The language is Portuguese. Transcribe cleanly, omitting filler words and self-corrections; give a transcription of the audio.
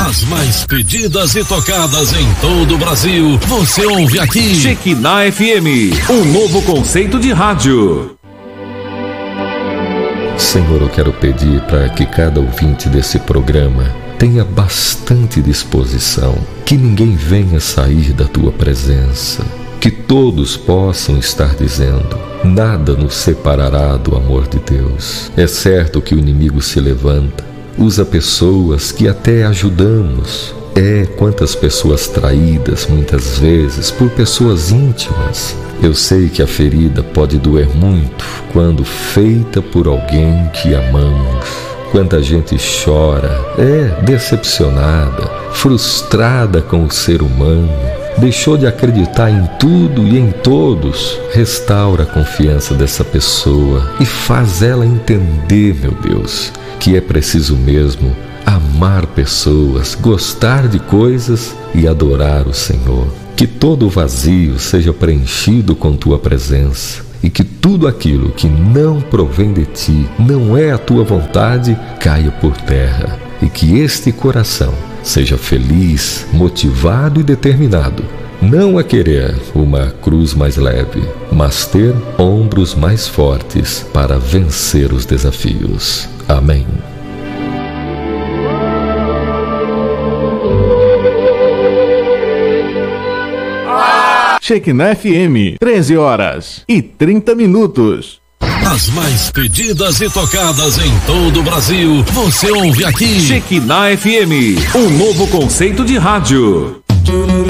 As mais pedidas e tocadas em todo o Brasil, você ouve aqui. Shekinah FM, um novo conceito de rádio. Senhor, eu quero pedir para que cada ouvinte desse programa tenha bastante disposição, que ninguém venha sair da tua presença, que todos possam estar dizendo: nada nos separará do amor de Deus. É certo que o inimigo se levanta, usa pessoas que até ajudamos. Quantas pessoas traídas, muitas vezes, por pessoas íntimas. Eu sei que a ferida pode doer muito quando feita por alguém que amamos. Quanta gente chora, decepcionada, frustrada com o ser humano, deixou de acreditar em tudo e em todos. Restaura a confiança dessa pessoa e faz ela entender, meu Deus, que é preciso mesmo amar pessoas, gostar de coisas e adorar o Senhor. Que todo vazio seja preenchido com tua presença e que tudo aquilo que não provém de ti, não é a tua vontade, caia por terra. E que este coração seja feliz, motivado e determinado, não a querer uma cruz mais leve, mas ter ombros mais fortes para vencer os desafios. Amém. Shekinah FM, 13h30. As mais pedidas e tocadas em todo o Brasil, você ouve aqui. Shekinah FM, um novo conceito de rádio.